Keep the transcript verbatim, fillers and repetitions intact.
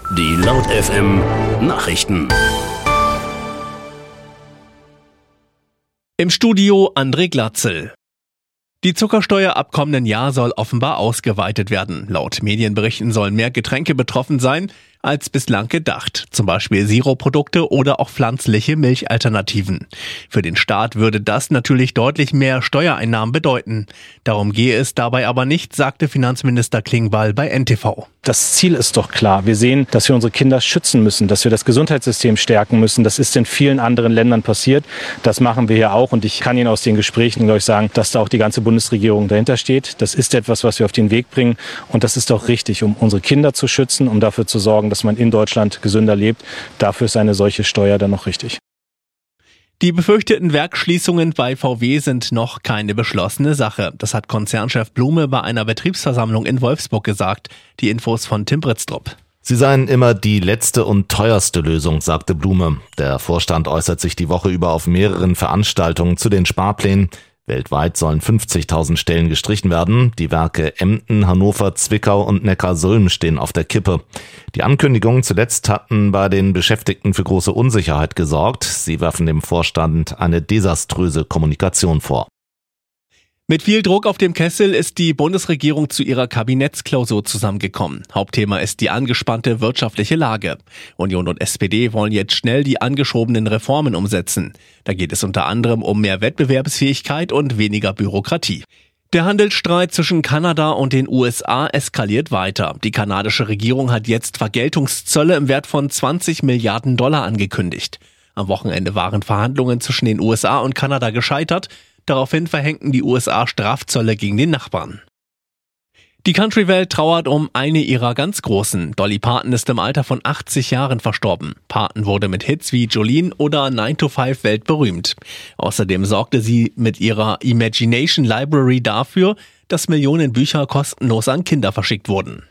Die Laut F M Nachrichten. Im Studio André Glatzel. Die Zuckersteuer ab kommenden Jahr soll offenbar ausgeweitet werden. Laut Medienberichten sollen mehr Getränke betroffen sein als bislang gedacht. Zum Beispiel Sirupprodukte oder auch pflanzliche Milchalternativen. Für den Staat würde das natürlich deutlich mehr Steuereinnahmen bedeuten. Darum gehe es dabei aber nicht, sagte Finanzminister Klingbeil bei N T V. Das Ziel ist doch klar. Wir sehen, dass wir unsere Kinder schützen müssen, dass wir das Gesundheitssystem stärken müssen. Das ist in vielen anderen Ländern passiert. Das machen wir hier auch. Und ich kann Ihnen aus den Gesprächen, glaube ich, sagen, dass da auch die ganze Bundesregierung dahinter steht. Das ist etwas, was wir auf den Weg bringen. Und das ist auch richtig, um unsere Kinder zu schützen, um dafür zu sorgen, dass man in Deutschland gesünder lebt. Dafür ist eine solche Steuer dann noch richtig. Die befürchteten Werksschließungen bei V W sind noch keine beschlossene Sache. Das hat Konzernchef Blume bei einer Betriebsversammlung in Wolfsburg gesagt. Die Infos von Tim Britztrup. Sie seien immer die letzte und teuerste Lösung, sagte Blume. Der Vorstand äußert sich die Woche über auf mehreren Veranstaltungen zu den Sparplänen. Weltweit sollen fünfzigtausend Stellen gestrichen werden. Die Werke Emden, Hannover, Zwickau und Neckarsulm stehen auf der Kippe. Die Ankündigungen zuletzt hatten bei den Beschäftigten für große Unsicherheit gesorgt. Sie werfen dem Vorstand eine desaströse Kommunikation vor. Mit viel Druck auf dem Kessel ist die Bundesregierung zu ihrer Kabinettsklausur zusammengekommen. Hauptthema ist die angespannte wirtschaftliche Lage. Union und S P D wollen jetzt schnell die angeschobenen Reformen umsetzen. Da geht es unter anderem um mehr Wettbewerbsfähigkeit und weniger Bürokratie. Der Handelsstreit zwischen Kanada und den U S A eskaliert weiter. Die kanadische Regierung hat jetzt Vergeltungszölle im Wert von zwanzig Milliarden Dollar angekündigt. Am Wochenende waren Verhandlungen zwischen den U S A und Kanada gescheitert. Daraufhin verhängten die U S A Strafzölle gegen den Nachbarn. Die Country-Welt trauert um eine ihrer ganz Großen. Dolly Parton ist im Alter von achtzig Jahren verstorben. Parton wurde mit Hits wie Jolene oder nine to five weltberühmt. Außerdem sorgte sie mit ihrer Imagination Library dafür, dass Millionen Bücher kostenlos an Kinder verschickt wurden.